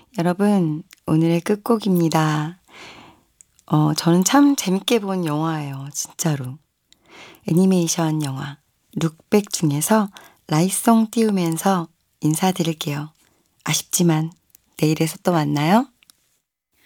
여러분, 오늘의 끝곡입니다. 저는 참 재밌게 본 영화예요, 진짜로. 애니메이션 영화 룩백 중에서 라이송 띄우면서 인사드릴게요. 아쉽지만 내일에서 또 만나요.